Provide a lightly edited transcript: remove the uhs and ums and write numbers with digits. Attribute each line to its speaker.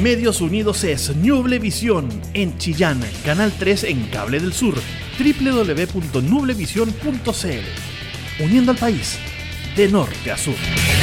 Speaker 1: Medios Unidos es Nublevisión en Chillán, Canal 3 en Cable del Sur, www.nublevision.cl. Uniendo al país de norte a sur.